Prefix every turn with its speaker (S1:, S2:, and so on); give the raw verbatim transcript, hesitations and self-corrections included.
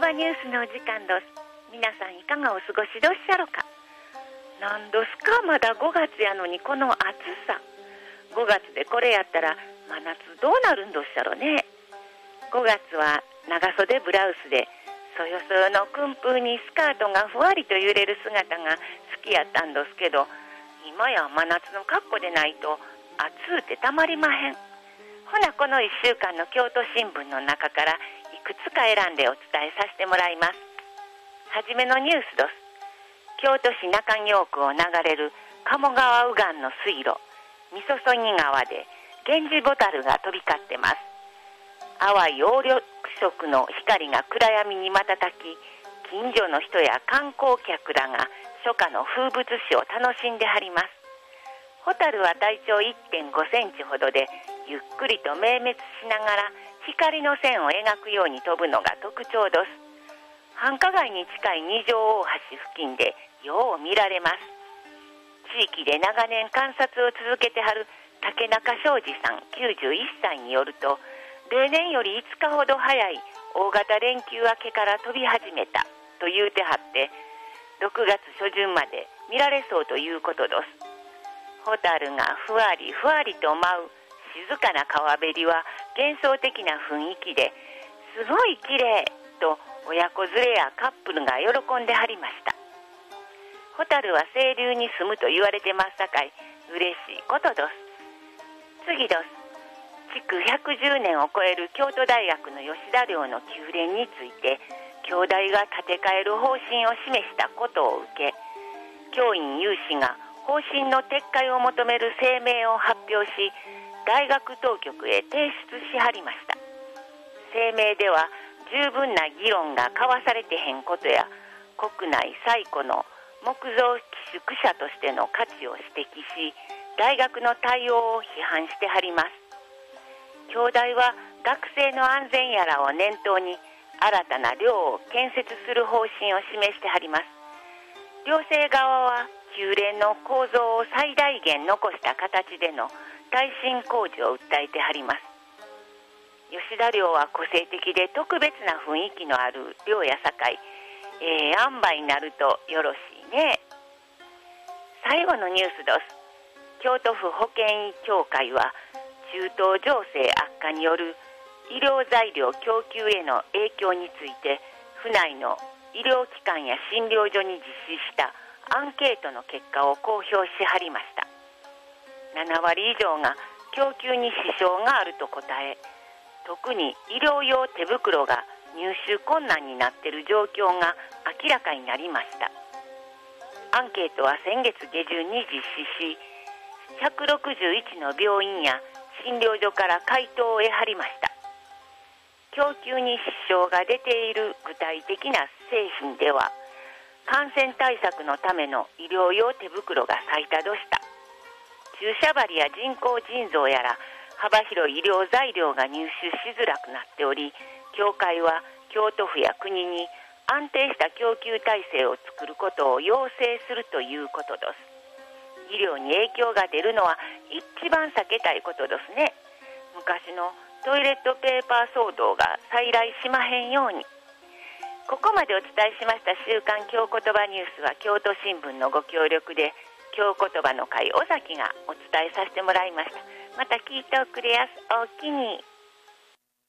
S1: 葉ニュースのお時間です。皆さんいかがお過ごしでおっしゃろうか。なんどすか、まだごがつやのにこの暑さ。ごがつでこれやったら真夏どうなるんどっしゃろね。ごがつは長袖ブラウスでそよそよの訓風にスカートがふわりと揺れる姿が好きやったんですけど、今や真夏の格好でないと暑うてたまりまへん。ほな、このいっしゅうかんの京都新聞の中からいくつか選んでお伝えさせてもらいます。はじめのニュースです。京都市中京区を流れる鴨川右岸の水路みそそぎ川でゲンジボタルが飛び交ってます。淡い黄緑色の光が暗闇に瞬き、近所の人や観光客らが初夏の風物詩を楽しんではります。ホタルは体長 いってんごセンチほどで、ゆっくりと明滅しながら光の線を描くように飛ぶのが特徴です。繁華街に近い二条大橋付近でよう見られます。地域で長年観察を続けてはる竹中昌司さんきゅうじゅういっさいによると、例年よりいつかほど早い大型連休明けから飛び始めたと言うてはって、ろくがつ初旬まで見られそうということです。ホタルがふわりふわりと舞う静かな川べりは幻想的な雰囲気で、すごい綺麗と親子連れやカップルが喜んではりました。ホタルは清流に住むと言われてますさかい、嬉しいことです。次です。築ひゃくじゅうねんを超える京都大学の吉田寮の宮殿について、京大が建て替える方針を示したことを受け、教員有志が方針の撤回を求める声明を発表し、大学当局へ提出しはりました。声明では、十分な議論が交わされてへんことや、国内最古の木造寄宿舎としての価値を指摘し、大学の対応を批判してはります。京大は学生の安全やらを念頭に、新たな寮を建設する方針を示してはります。寮生側は宮殿の構造を最大限残した形での耐震工事を訴えてはります。吉田寮は個性的で特別な雰囲気のある寮やさかい、えー、塩梅になるとよろしいね。最後のニュースです。京都府保健医協会は中東情勢悪化による医療材料供給への影響について、府内の医療機関や診療所に実施したアンケートの結果を公表しはりました。ななわり以上が供給に支障があると答え、特に医療用手袋が入手困難になっている状況が明らかになりました。アンケートは先月下旬に実施し、ひゃくろくじゅういちの病院や診療所から回答を得はりました。供給に支障が出ている具体的な製品では、感染対策のための医療用手袋が最多でした。注射針や人工腎臓やら幅広い医療材料が入手しづらくなっており、協会は京都府や国に安定した供給体制を作ることを要請するということです。医療に影響が出るのは一番避けたいことですね。昔のトイレットペーパー騒動が再来しまへんように。ここまでお伝えしました週刊京言葉ニュースは京都新聞のご協力で、京言葉の会尾崎がお伝えさせてもらいました。また聞いておくれやす。おおきに。